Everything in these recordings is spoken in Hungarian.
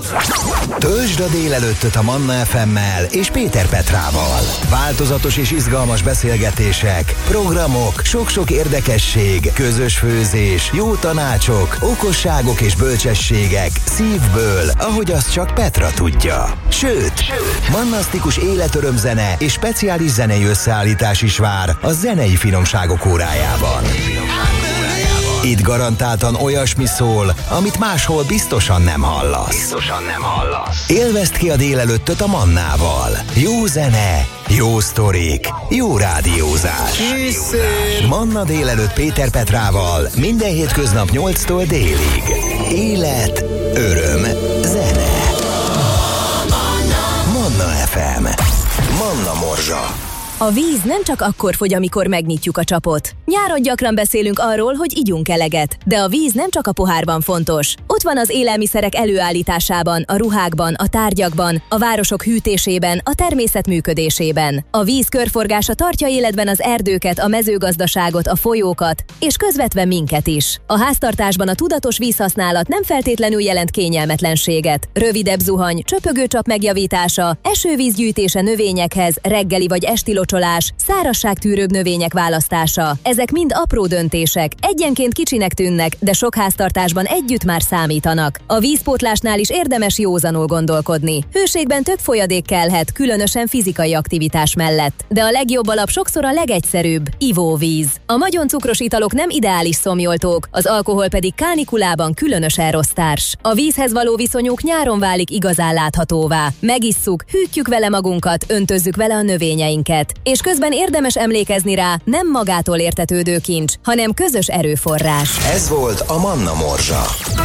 Töltsd a délelőttöt a Manna FM-mel és Péter Petrával. Változatos és izgalmas beszélgetések, programok, sok-sok érdekesség, közös főzés, jó tanácsok, okosságok és bölcsességek szívből, ahogy azt csak Petra tudja. Sőt, mannasztikus életörömzene és speciális zenei összeállítás is vár a zenei finomságok órájában. Itt garantáltan olyasmi szól, amit máshol biztosan nem hallasz. Élvezd ki a délelőttöt a Mannával. Jó zene, jó sztorik, jó rádiózás. Manna délelőtt Péter Petrával minden hétköznap 8-tól délig. Élet, öröm, zene. Manna FM. Manna Morzsa. A víz nem csak akkor fogy, amikor megnyitjuk a csapot. Nyáron gyakran beszélünk arról, hogy igyunk eleget, de a víz nem csak a pohárban fontos. Ott van az élelmiszerek előállításában, a ruhákban, a tárgyakban, a városok hűtésében, a természet működésében. A víz körforgása tartja életben az erdőket, a mezőgazdaságot, a folyókat, és közvetve minket is. A háztartásban a tudatos vízhasználat nem feltétlenül jelent kényelmetlenséget. Rövidebb zuhany, csöpögőcsap megjavítása, esővízgyűjtése növényekhez, reggeli vagy esti locsolás, szárazságtűrőbb növények választása. Ezek mind apró döntések, egyenként kicsinek tűnnek, de sok háztartásban együtt már számítanak. A vízpótlásnál is érdemes józanul gondolkodni. Hőségben több folyadék kellhet, különösen fizikai aktivitás mellett. De a legjobb alap sokszor a legegyszerűbb, ivóvíz. A nagyon cukros italok nem ideális szomjoltók, az alkohol pedig kánikulában különösen rossz társ. A vízhez való viszonyuk nyáron válik igazán láthatóvá. Megisszuk, hűtjük vele magunkat, öntözzük vele a növényeinket. És közben érdemes emlékezni rá, nem magától értetődő kincs, hanem közös erőforrás. Ez volt a Manna Morzsa.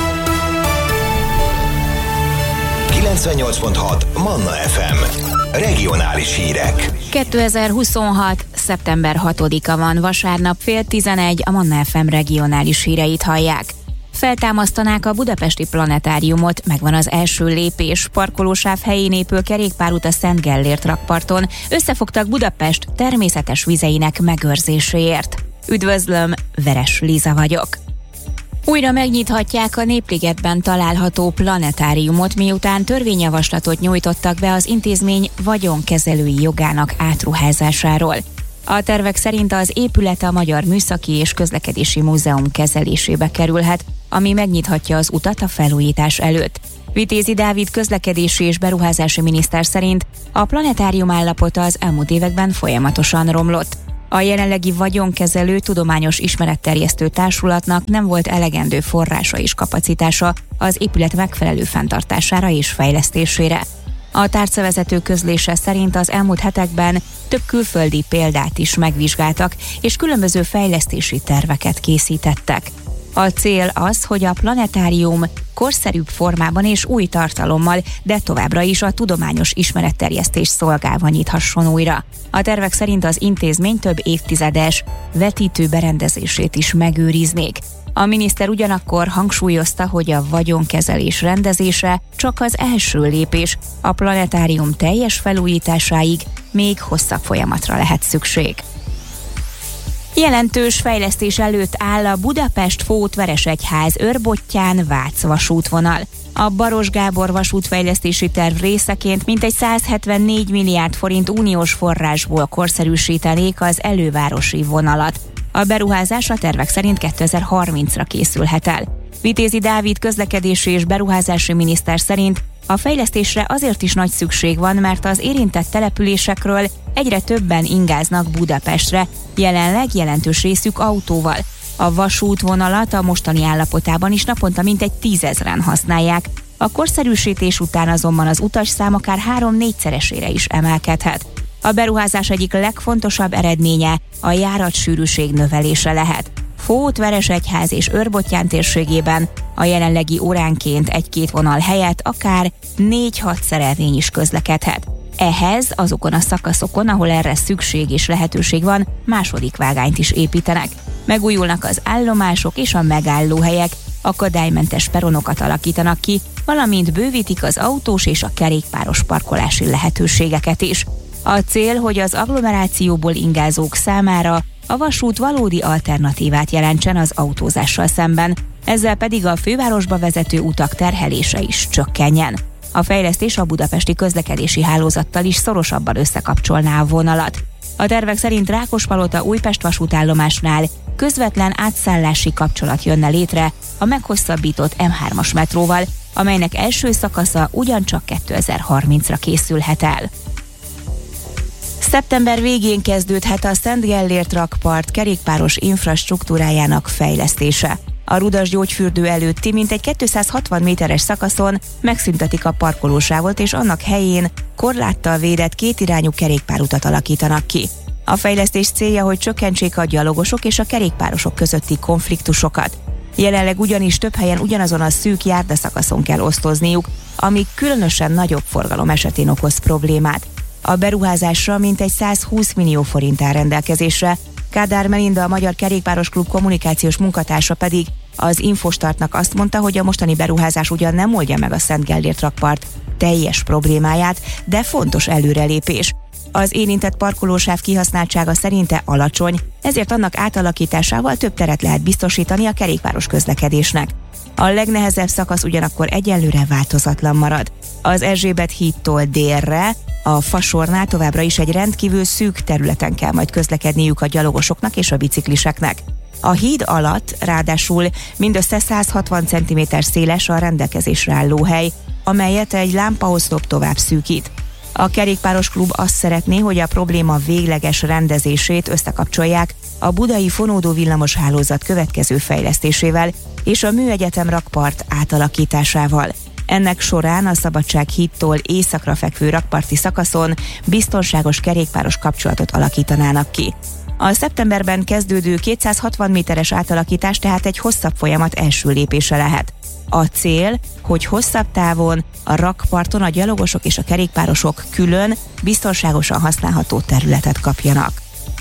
98.6 Manna FM. Regionális hírek. 2026. szeptember 6-a van, vasárnap 10:30, a Manna FM regionális híreit hallják. Feltámasztanák a budapesti planetáriumot, megvan az első lépés. Parkolósáv helyén épül kerékpárút a Szent Gellért rakparton. Összefogtak Budapest természetes vizeinek megőrzéséért. Üdvözlöm, Veres Liza vagyok. Újra megnyithatják a Népligetben található planetáriumot, miután törvényjavaslatot nyújtottak be az intézmény vagyonkezelői jogának átruházásáról. A tervek szerint az épület a Magyar Műszaki és Közlekedési Múzeum kezelésébe kerülhet, ami megnyithatja az utat a felújítás előtt. Vitézi Dávid közlekedési és beruházási miniszter szerint a planetárium állapota az elmúlt években folyamatosan romlott. A jelenlegi vagyonkezelő tudományos ismeretterjesztő társulatnak nem volt elegendő forrása és kapacitása az épület megfelelő fenntartására és fejlesztésére. A tárcavezető közlése szerint az elmúlt hetekben több külföldi példát is megvizsgáltak, és különböző fejlesztési terveket készítettek. A cél az, hogy a planetárium korszerűbb formában és új tartalommal, de továbbra is a tudományos ismeretterjesztés szolgálva nyithasson újra. A tervek szerint az intézmény több évtizedes vetítő berendezését is megőriznék. A miniszter ugyanakkor hangsúlyozta, hogy a vagyonkezelés rendezése csak az első lépés, a planetárium teljes felújításáig még hosszabb folyamatra lehet szükség. Jelentős fejlesztés előtt áll a Budapest-Fót-Veresegyház Őrbottyán-Vác vasútvonal. A Baros Gábor vasútfejlesztési terv részeként mintegy 174 milliárd forint uniós forrásból korszerűsítenék az elővárosi vonalat. A beruházás a tervek szerint 2030-ra készülhet el. Vitézi Dávid közlekedési és beruházási miniszter szerint a fejlesztésre azért is nagy szükség van, mert az érintett településekről egyre többen ingáznak Budapestre, jelenleg jelentős részük autóval. A vasútvonalat a mostani állapotában is naponta mintegy 10 000-en használják. A korszerűsítés után azonban az utasszám akár 3-4-szeresére is emelkedhet. A beruházás egyik legfontosabb eredménye a járatsűrűség növelése lehet. Fót, Veresegyház és Őrbottyán térségében a jelenlegi óránként 1-2 vonal helyett akár 4-6 szerelvény is közlekedhet. Ehhez azokon a szakaszokon, ahol erre szükség és lehetőség van, második vágányt is építenek. Megújulnak az állomások és a megállóhelyek, akadálymentes peronokat alakítanak ki, valamint bővítik az autós és a kerékpáros parkolási lehetőségeket is. A cél, hogy az agglomerációból ingázók számára a vasút valódi alternatívát jelentsen az autózással szemben, ezzel pedig a fővárosba vezető utak terhelése is csökkenjen. A fejlesztés a budapesti közlekedési hálózattal is szorosabban összekapcsolná a vonalat. A tervek szerint Rákospalota Újpest vasútállomásnál közvetlen átszállási kapcsolat jönne létre a meghosszabbított M3-as metróval, amelynek első szakasza ugyancsak 2030-ra készülhet el. Szeptember végén kezdődhet a Szent Gellért rakpart kerékpáros infrastruktúrájának fejlesztése. A Rudas gyógyfürdő előtti mintegy 260 méteres szakaszon megszüntetik a parkolósávot, és annak helyén korláttal védett kétirányú kerékpárutat alakítanak ki. A fejlesztés célja, hogy csökkentsék a gyalogosok és a kerékpárosok közötti konfliktusokat. Jelenleg ugyanis több helyen ugyanazon a szűk járdaszakaszon kell osztozniuk, ami különösen nagyobb forgalom esetén okoz problémát. A beruházásra mintegy 120 millió forint áll rendelkezésre. Kádár Melinda, a Magyar Kerékpáros Klub kommunikációs munkatársa pedig az Infostartnak azt mondta, hogy a mostani beruházás ugyan nem oldja meg a Szent Gellért rakpart teljes problémáját, de fontos előrelépés. Az érintett parkolósáv kihasználtsága szerinte alacsony, ezért annak átalakításával több teret lehet biztosítani a kerékpáros közlekedésnek. A legnehezebb szakasz ugyanakkor egyelőre változatlan marad. Az Erzsébet hídtól délre, a Fasornál továbbra is egy rendkívül szűk területen kell majd közlekedniük a gyalogosoknak és a bicikliseknek. A híd alatt ráadásul mindössze 160 cm széles a rendelkezésre álló hely, amelyet egy lámpaoszlop tovább szűkít. A kerékpáros klub azt szeretné, hogy a probléma végleges rendezését összekapcsolják a budai fonódó villamos hálózat következő fejlesztésével és a Műegyetem rakpart átalakításával. Ennek során a Szabadság hídtól északra fekvő rakparti szakaszon biztonságos kerékpáros kapcsolatot alakítanának ki. A szeptemberben kezdődő 260 méteres átalakítás tehát egy hosszabb folyamat első lépése lehet. A cél, hogy hosszabb távon a rakparton a gyalogosok és a kerékpárosok külön, biztonságosan használható területet kapjanak.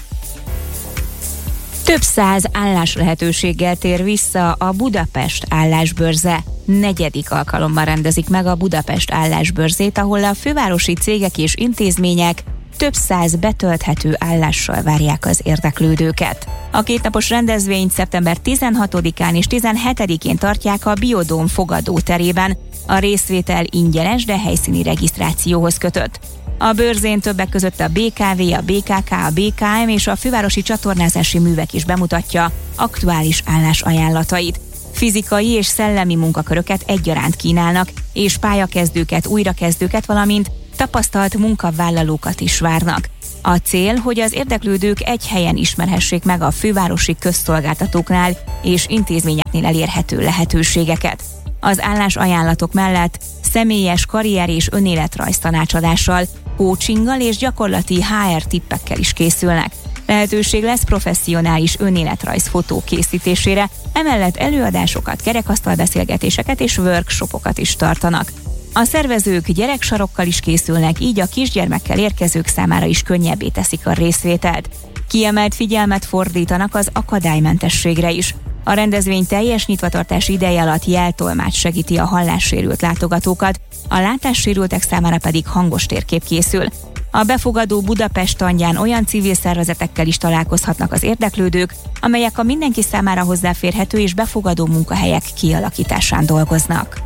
Több száz álláslehetőséggel tér vissza a Budapest állásbörze. 4. alkalommal rendezik meg a Budapest állásbörzét, ahol a fővárosi cégek és intézmények több száz betölthető állással várják az érdeklődőket. A kétnapos rendezvényt szeptember 16-án és 17-én tartják a Biodóm fogadóterében. A részvétel ingyenes, de helyszíni regisztrációhoz kötött. A bőrzén többek között a BKV, a BKK, a BKM és a fővárosi csatornázási művek is bemutatja aktuális állásajánlatait. Fizikai és szellemi munkaköröket egyaránt kínálnak, és pályakezdőket, újrakezdőket, valamint tapasztalt munkavállalókat is várnak. A cél, hogy az érdeklődők egy helyen ismerhessék meg a fővárosi közszolgáltatóknál és intézményeknél elérhető lehetőségeket. Az állásajánlatok mellett személyes karrier és önéletrajz tanácsadással, coachinggal és gyakorlati HR tippekkel is készülnek. Lehetőség lesz professzionális önéletrajz fotók készítésére, emellett előadásokat, kerekasztalbeszélgetéseket és workshopokat is tartanak. A szervezők gyereksarokkal is készülnek, így a kisgyermekkel érkezők számára is könnyebbé teszik a részvételt. Kiemelt figyelmet fordítanak az akadálymentességre is. A rendezvény teljes nyitvatartási ideje alatt jeltolmács segíti a hallássérült látogatókat, a látássérültek számára pedig hangos térkép készül. A befogadó Budapest tanyján olyan civil szervezetekkel is találkozhatnak az érdeklődők, amelyek a mindenki számára hozzáférhető és befogadó munkahelyek kialakításán dolgoznak.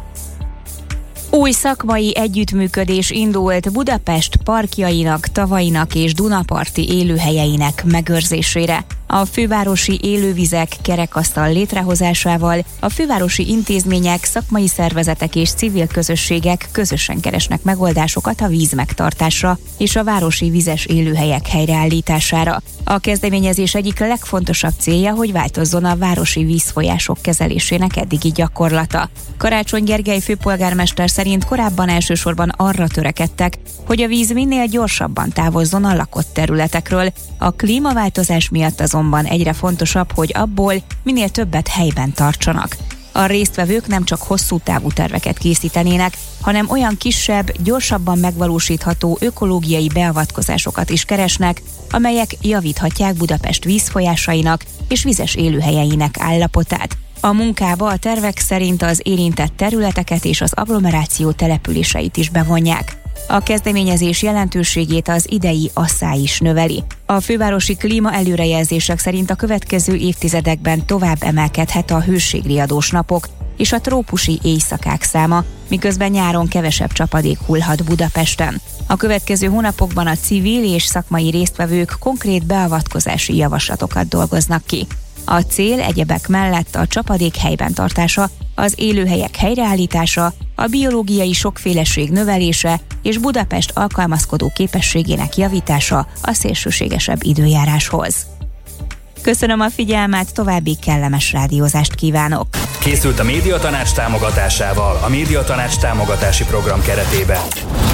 Új szakmai együttműködés indult Budapest parkjainak, tavainak és Dunaparti élőhelyeinek megőrzésére. A fővárosi élővizek kerekasztal létrehozásával a fővárosi intézmények, szakmai szervezetek és civil közösségek közösen keresnek megoldásokat a víz megtartásra és a városi vizes élőhelyek helyreállítására. A kezdeményezés egyik legfontosabb célja, hogy változzon a városi vízfolyások kezelésének eddigi gyakorlata. Karácsony Gergely főpolgármester szerint korábban elsősorban arra törekedtek, hogy a víz minél gyorsabban távozzon a lakott területekről. A klímaváltozás miatt azonban egyre fontosabb, hogy abból minél többet helyben tartsanak. A résztvevők nem csak hosszú távú terveket készítenének, hanem olyan kisebb, gyorsabban megvalósítható ökológiai beavatkozásokat is keresnek, amelyek javíthatják Budapest vízfolyásainak és vizes élőhelyeinek állapotát. A munkába a tervek szerint az érintett területeket és az agglomeráció településeit is bevonják. A kezdeményezés jelentőségét az idei asszá is növeli. A fővárosi klíma előrejelzések szerint a következő évtizedekben tovább emelkedhet a hőségriadós napok és a trópusi éjszakák száma, miközben nyáron kevesebb csapadék hullhat Budapesten. A következő hónapokban a civil és szakmai résztvevők konkrét beavatkozási javaslatokat dolgoznak ki. A cél egyebek mellett a csapadék helyben tartása, az élőhelyek helyreállítása, a biológiai sokféleség növelése és Budapest alkalmazkodó képességének javítása a szélsőségesebb időjáráshoz. Köszönöm a figyelmet, további kellemes rádiózást kívánok! Készült a Médiatanács támogatásával a Médiatanács támogatási program keretében.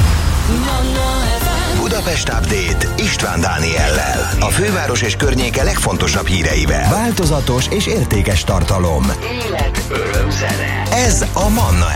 Budapest Update István Dániellel. A főváros és környéke legfontosabb híreivel. Változatos és értékes tartalom. Élet, öröm, zene. Ez a Manna